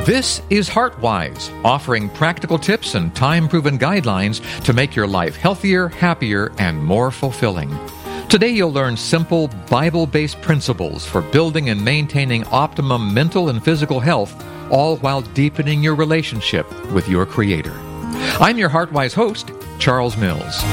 This is HeartWise, offering practical tips and time-proven guidelines to make your life healthier, happier, and more fulfilling. Today you'll learn simple, Bible-based principles for building and maintaining optimum mental and physical health, all while deepening your relationship with your Creator. I'm your HeartWise host, Charles Mills.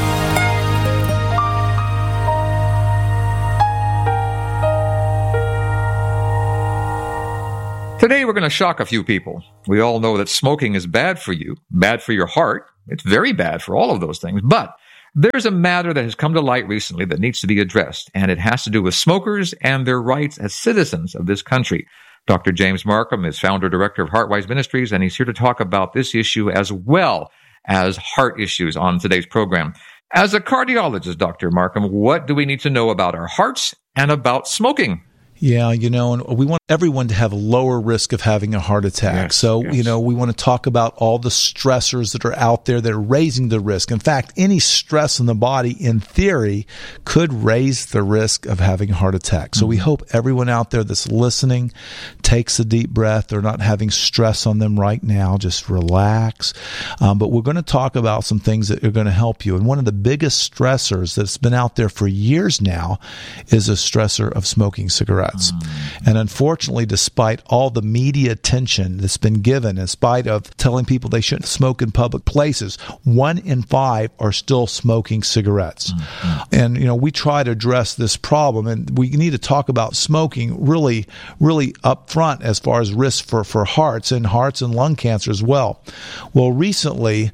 Today we're going to shock a few people. We all know that smoking is bad for you, bad for your heart. It's very bad for all of those things. But there's a matter that has come to light recently that needs to be addressed, and it has to do with smokers and their rights as citizens of this country. Dr. James Marcum is founder-director of HeartWise Ministries, and he's here to talk about this issue as well as heart issues on today's program. As a cardiologist, Dr. Marcum, what do we need to know about our hearts and about smoking? Yeah, and we want everyone to have a lower risk of having a heart attack. Yes. We want to talk about all the stressors that are out there that are raising the risk. In fact, any stress in the body, in theory, could raise the risk of having a heart attack. So we hope everyone out there that's listening takes a deep breath. They're not having stress on them right now. Just relax. But we're going to talk about some things that are going to help you. And one of the biggest stressors that's been out there for years now is a stressor of smoking cigarettes. And unfortunately, despite all the media attention that's been given, in spite of telling people they shouldn't smoke in public places, 1 in 5 are still smoking cigarettes. And, we try to address this problem, and we need to talk about smoking really, really up front as far as risk for hearts and lung cancer as well. Well, recently,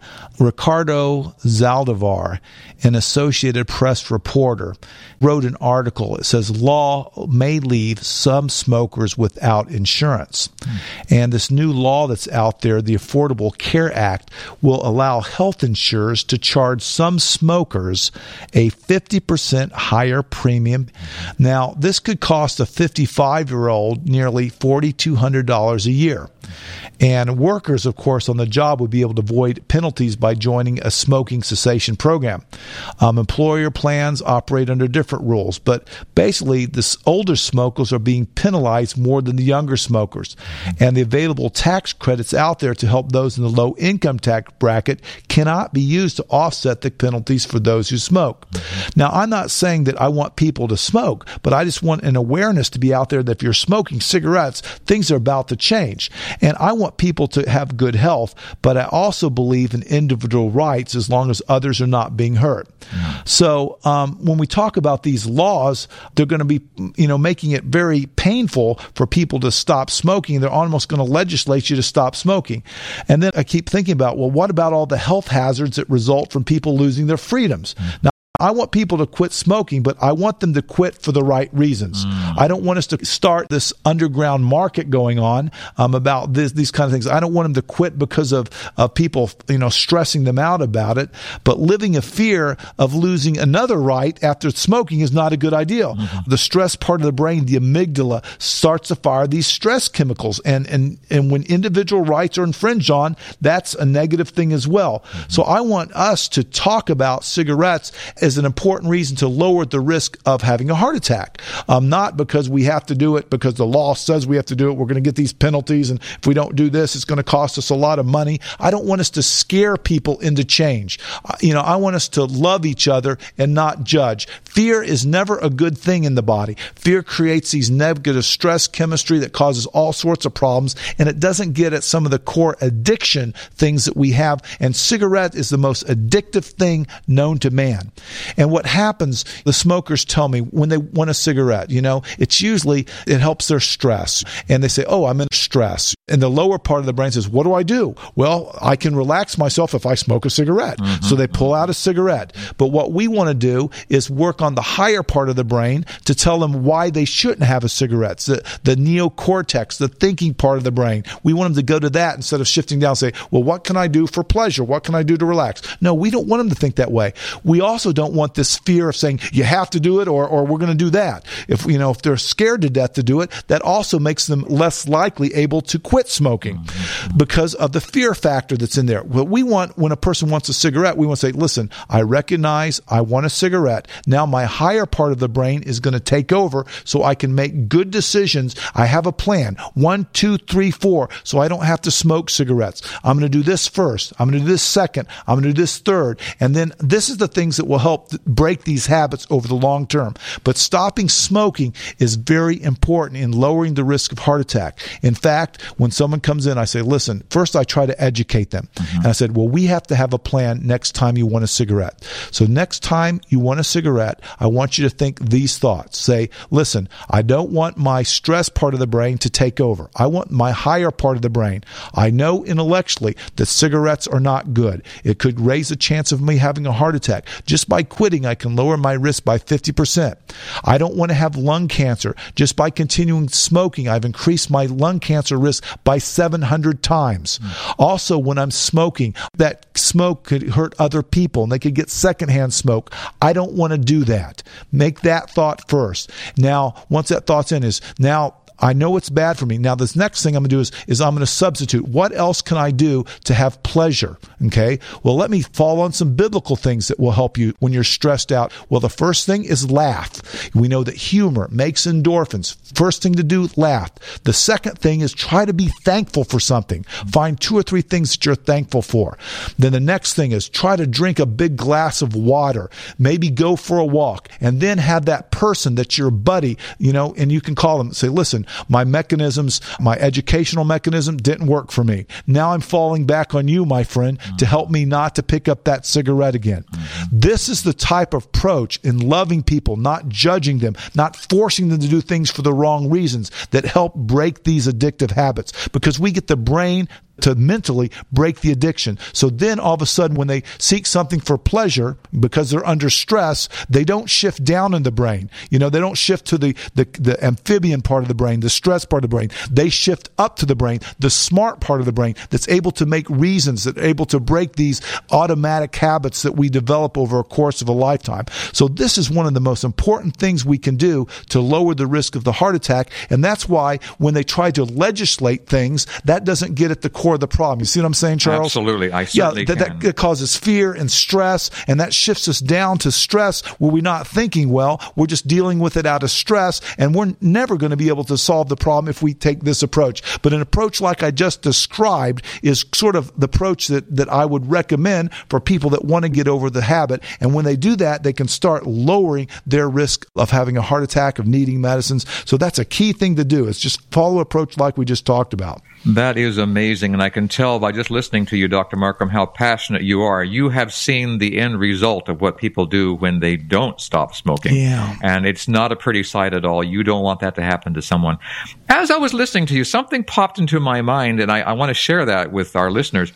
Ricardo Zaldivar, an Associated Press reporter, wrote an article. It says, law may leave some smokers without insurance. And this new law that's out there, the Affordable Care Act, will allow health insurers to charge some smokers a 50% higher premium. Now, this could cost a 55-year-old nearly $4,200 a year. And workers, of course, on the job would be able to avoid penalties by joining a smoking cessation program. Employer plans operate under different rules, but basically the older smokers are being penalized more than the younger smokers. And the available tax credits out there to help those in the low income tax bracket cannot be used to offset the penalties for those who smoke. Now, I'm not saying that I want people to smoke, but I just want an awareness to be out there that if you're smoking cigarettes, things are about to change. And I want people to have good health, but I also believe in individual rights as long as others are not being hurt. So when we talk about these laws, they're going to be, making it very painful for people to stop smoking. They're almost going to legislate you to stop smoking. And then I keep thinking about, well, what about all the health hazards that result from people losing their freedoms? Now, I want people to quit smoking, but I want them to quit for the right reasons. I don't want us to start this underground market going on about these kind of things. I don't want them to quit because of people, stressing them out about it. But living a fear of losing another right after smoking is not a good idea. The stress part of the brain, the amygdala, starts to fire these stress chemicals. And when individual rights are infringed on, that's a negative thing as well. So I want us to talk about cigarettes as an important reason to lower the risk of having a heart attack. Not because we have to do it because the law says we have to do it. We're going to get these penalties, and if we don't do this, it's going to cost us a lot of money. I don't want us to scare people into change. I want us to love each other and not judge. Fear is never a good thing in the body. Fear creates these negative stress chemistry that causes all sorts of problems, and it doesn't get at some of the core addiction things that we have. And cigarette is the most addictive thing known to man. And what happens, the smokers tell me when they want a cigarette, it's usually, it helps their stress. And they say, oh, I'm in stress. And the lower part of the brain says, what do I do? Well, I can relax myself if I smoke a cigarette. So they pull out a cigarette. But what we want to do is work on the higher part of the brain to tell them why they shouldn't have a cigarette. The neocortex, the thinking part of the brain. We want them to go to that instead of shifting down and say, well, what can I do for pleasure? What can I do to relax? No, we don't want them to think that way. We also don't don't want this fear of saying you have to do it or we're going to do that. If they're scared to death to do it, that also makes them less likely able to quit smoking because of the fear factor that's in there. What we want when a person wants a cigarette, we want to say, listen, I recognize I want a cigarette. Now my higher part of the brain is going to take over so I can make good decisions. I have a plan. 1, 2, 3, 4. So I don't have to smoke cigarettes. I'm going to do this first. I'm going to do this second. I'm going to do this third. And then this is the things that will help break these habits over the long term. But stopping smoking is very important in lowering the risk of heart attack. In fact, when someone comes in, I say, listen, first I try to educate them. And I said, well, we have to have a plan next time you want a cigarette. So next time you want a cigarette, I want you to think these thoughts. Say, listen, I don't want my stress part of the brain to take over. I want my higher part of the brain. I know intellectually that cigarettes are not good. It could raise the chance of me having a heart attack. Just by quitting, I can lower my risk by 50%. I don't want to have lung cancer. Just by continuing smoking, I've increased my lung cancer risk by 700 times. Also, when I'm smoking, that smoke could hurt other people and they could get secondhand smoke. I don't want to do that. Make that thought first. Now, once that thought's in now I know it's bad for me. Now, this next thing I'm going to do is I'm going to substitute. What else can I do to have pleasure? Okay. Well, let me fall on some biblical things that will help you when you're stressed out. Well, the first thing is laugh. We know that humor makes endorphins. First thing to do, laugh. The second thing is try to be thankful for something. Find 2 or 3 things that you're thankful for. Then the next thing is try to drink a big glass of water. Maybe go for a walk and then have that person that's your buddy, and you can call them and say, listen, my mechanisms, my educational mechanism didn't work for me. Now I'm falling back on you, my friend, to help me not to pick up that cigarette again. This is the type of approach in loving people, not judging them, not forcing them to do things for the wrong reasons, that help break these addictive habits, because we get the brain to mentally break the addiction. So then all of a sudden when they seek something for pleasure because they're under stress, they don't shift down in the brain. They don't shift to the amphibian part of the brain, the stress part of the brain. They shift up to the brain, the smart part of the brain that's able to make reasons, that are able to break these automatic habits that we develop over a course of a lifetime. So this is one of the most important things we can do to lower the risk of the heart attack. And that's why when they try to legislate things, that doesn't get at the core of the problem. You see what I'm saying, Charles? Absolutely. I certainly can. That causes fear and stress, and that shifts us down to stress where we're not thinking well. We're just dealing with it out of stress, and we're never going to be able to solve the problem if we take this approach. But an approach like I just described is sort of the approach that I would recommend for people that want to get over the habit. And when they do that, they can start lowering their risk of having a heart attack, of needing medicines. So that's a key thing to do, is just follow an approach like we just talked about. That is amazing, and I can tell by just listening to you, Dr. Marcum, how passionate you are. You have seen the end result of what people do when they don't stop smoking. Yeah. And it's not a pretty sight at all. You don't want that to happen to someone. As I was listening to you, something popped into my mind, and I want to share that with our listeners.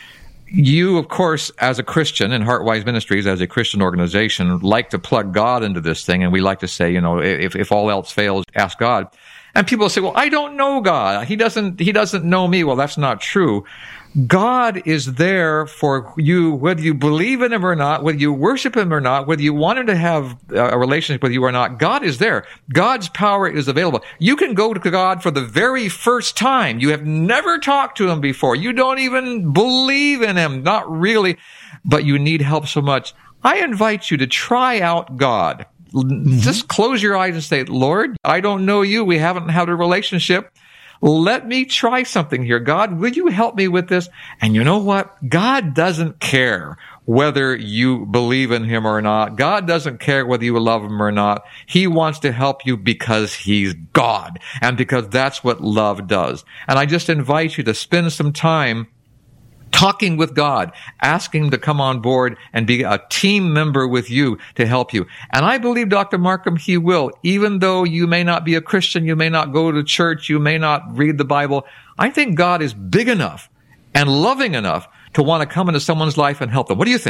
You, of course, as a Christian, and Heartwise Ministries as a Christian organization, like to plug God into this thing, and we like to say, if all else fails, ask God. And people say, well, I don't know God. He doesn't know me. Well, that's not true. God is there for you, whether you believe in him or not, whether you worship him or not, whether you want him to have a relationship with you or not. God is there. God's power is available. You can go to God for the very first time. You have never talked to him before. You don't even believe in him. Not really. But you need help so much. I invite you to try out God. Just close your eyes and say, Lord, I don't know you. We haven't had a relationship. Let me try something here. God, will you help me with this? And you know what? God doesn't care whether you believe in him or not. God doesn't care whether you love him or not. He wants to help you because he's God, and because that's what love does. And I just invite you to spend some time talking with God, asking him to come on board and be a team member with you to help you. And I believe, Dr. Marcum, he will. Even though you may not be a Christian, you may not go to church, you may not read the Bible, I think God is big enough and loving enough to want to come into someone's life and help them. What do you think?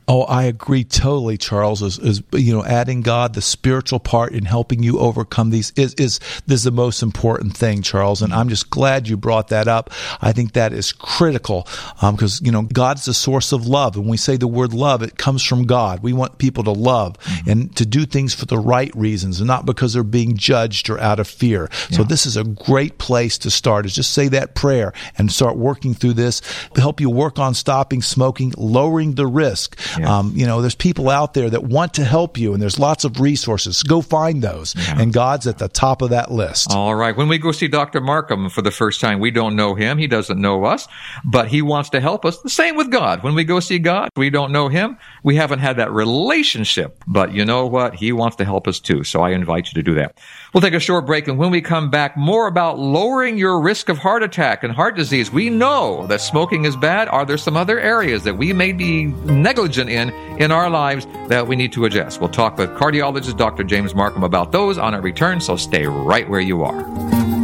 Oh, I agree totally, Charles. Is adding God, the spiritual part in helping you overcome these is the most important thing, Charles. And I'm just glad you brought that up. I think that is critical because God's the source of love. And when we say the word love, it comes from God. We want people to love and to do things for the right reasons and not because they're being judged or out of fear. Yeah. So this is a great place to start. Is just say that prayer and start working through this. Help you work on stopping smoking, lowering the risk. Yeah. There's people out there that want to help you, and there's lots of resources. Go find those. Yeah. And God's at the top of that list. All right. When we go see Dr. Markham for the first time, we don't know him. He doesn't know us, but he wants to help us. The same with God. When we go see God, we don't know him. We haven't had that relationship, but you know what? He wants to help us too. So I invite you to do that. We'll take a short break, and when we come back, more about lowering your risk of heart attack and heart disease. We know that smoking is bad. Are there some other areas that we may be negligent in our lives that we need to address? We'll talk with cardiologist Dr. James Markham about those on our return, so stay right where you are.